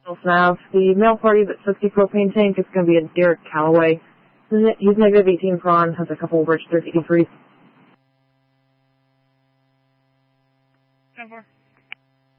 Snav. The male party that 60 propane tank is going to be a Derek Calloway. He's negative 18 prawn, has a couple of Birch 83s. 10-4.